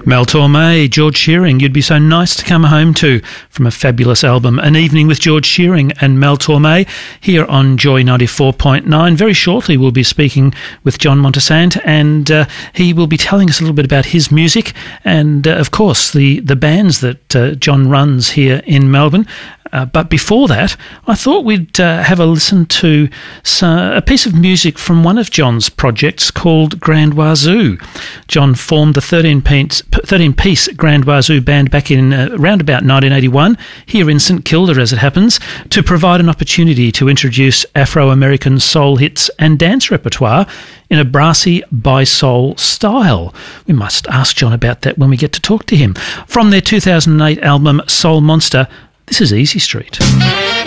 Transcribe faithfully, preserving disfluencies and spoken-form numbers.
Mel Torme, George Shearing, You'd Be So Nice to Come Home To, from a fabulous album, An Evening with George Shearing and Mel Torme, here on Joy ninety-four point nine. Very shortly we'll be speaking with John Montesant, and uh, he will be telling us a little bit about his music and, uh, of course, the, the bands that uh, John runs here in Melbourne. Uh, but before that, I thought we'd uh, have a listen to uh, a piece of music from one of John's projects called Grand Wazoo. John formed the thirteen-piece Grand Wazoo band back in uh, around about nineteen eighty-one, here in St Kilda as it happens, to provide an opportunity to introduce Afro-American soul hits and dance repertoire in a brassy by-soul style. We must ask John about that when we get to talk to him. From their two thousand eight album Soul Monster, this is Easy Street.